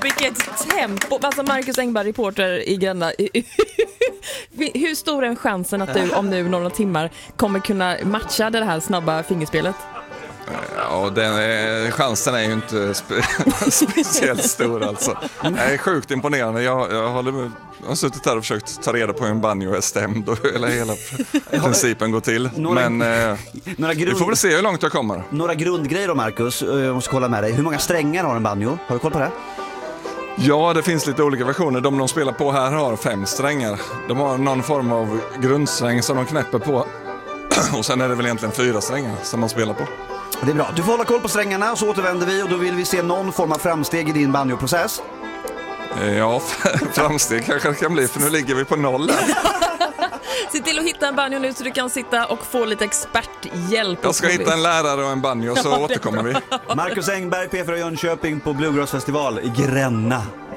Vilket tempo. Alltså Marcus Engberg, reporter i Gränna. Hur stor är chansen att du om nu några timmar kommer kunna matcha det här snabba fingerspelet? Ja, chansen är ju inte speciellt stor alltså. Det är sjukt imponerande. Jag har suttit här och försökt ta reda på hur en banjo är stämd och hela principen går till. Men vi får väl se hur långt jag kommer. Några grundgrejer då, Marcus, jag måste kolla med dig. Hur många strängar har en banjo? Har du koll på det? Ja, det finns lite olika versioner. De spelar på här har 5 strängar. De har någon form av grundsträng som de knäpper på. Och sen är det väl egentligen 4 strängar som man spelar på. Det är bra. Du får hålla koll på strängarna och så återvänder vi och då vill vi se någon form av framsteg i din banjoprocess. Ja, framsteg kanske det kan bli för nu ligger vi på 0. Se till att hitta en banjo nu så du kan sitta och få lite experthjälp. Jag ska hitta en lärare och en banjo så återkommer vi. Marcus Engberg, P4 Jönköping på Bluegrass festival i Gränna.